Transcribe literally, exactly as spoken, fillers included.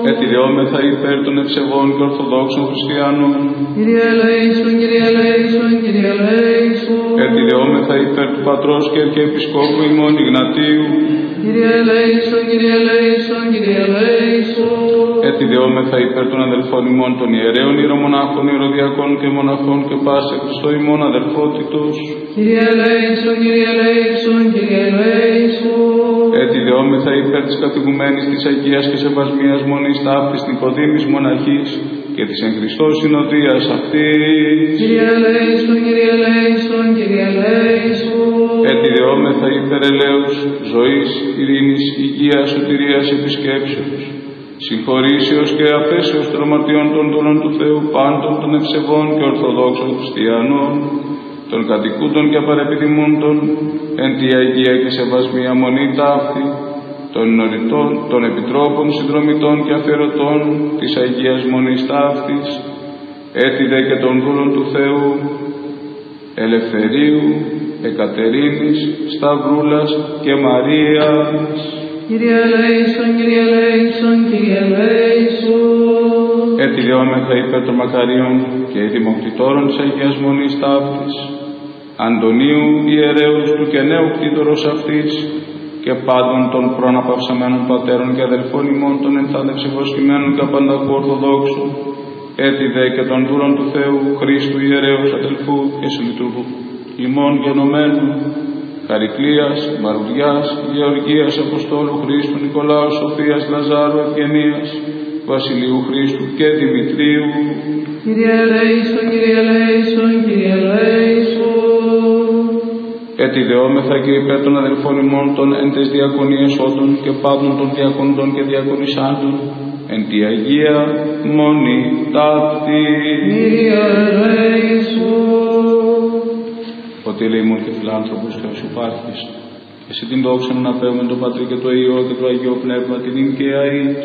Ετιδεόμεθα υπέρ των ευσεβών και ορθοδόξων χριστιανών. Κύριε ελέησον, Κύριε ελέησον, Κύριε ελέησον. Ετιδεόμεθα υπέρ του πατρός και αρχιεπισκόπου ημών Ιγνατίου. Κύριε ελέησον, Κύριε ελέησον, Κύριε ελέησον. Ετιδεόμεθα υπέρ των αδελφών ημών των ιερέων, ιερομονάχων, ιεροδιακών και μοναχών και πάσε Χριστό ημών αδελφότητος. Κύριε ελέησον, Κύριε ελέησον, Κύριε ελέησον. Ετιδεόμεθα υπέρ της καθηγουμένης της Αγίας και Σεβασμίας Μονής Ταύτης Νικοδήμης Μοναχής και της εν Χριστώ συνοδείας αυτής. Κύριε ελέησον, Κύριε ελέησον, Κύριε ελέησον. Ετιδεόμεθα υπέρ ελέους, ζωής, ειρήνης, υγείας, σωτηρίας, επισκέψεως, συγχωρήσεως και αφέσεως των αμαρτιών των δούλων του Θεού πάντων των ευσεβών και ορθοδόξων χριστιανών, των κατοικούντων και απαρεπιδημούντων, εν τη Αγία και Σεβασμία Μονή Ταύτη, των νοητών, των επιτρόπων, συνδρομητών και αφιερωτών της Αγίας Μονής Ταύτης, έτη δε και των δούλων του Θεού, Ελευθερίου, Εκατερίνης, Σταυρούλας και Μαρίας. Κύριε ελέησον, Κύριε ελέησον, Κύριε ελέησον. Ετιδεόμεθα υπέρ των μακαρίων και δημοκτητόρων της Αγίας Μονής Ταύτης, Αντωνίου ιερέους του και νέου κτήτορος αυτής, και πάντων των προαναπαυσαμένων πατέρων και αδελφών ημών των ενθάδευση βοσκημένων και απανταχού Ορθοδόξου, έτη δε και των δούλων του Θεού, Χρήστου ιερέως αδελφού και συλλειτουργού ημών γενομένου, Χαρικλίας, Μαρουδιάς, Γεωργίας, Αποστόλου Χρήστου, Νικολάου, Σοφίας, Λαζάρου, Ευγενίας, Βασιλείου Χρήστου και Δημητρίου. Κύριε ελέησον, Κύριε ελέησον, Κύριε ελέησον. Ετιδεόμεθα και υπέρ των αδελφών ημών των εν τες διακονίες όντων και πάντων των διακονητών και διακονισάντων, εν τη Αγία Μονή Ταύτη. Κύριε ελέησον. Ότι ελεήμων και φιλάνθρωπος και όσου υπάρχεις, και σε την δόξα να παίρνουμε τον Πατρί και το Υιό και το Αγίο Πνεύμα την νυν και αεί